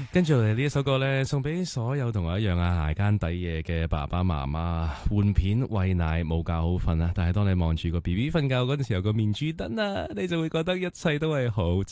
跟住嚟呢一首歌呢，送俾所有同我一樣捱更抵夜嘅爸爸媽媽，換片餵奶冇覺好瞓啊！但係當你望住個 BB 瞓覺嗰陣時候，個面珠燈啊，你就會覺得一切都係好。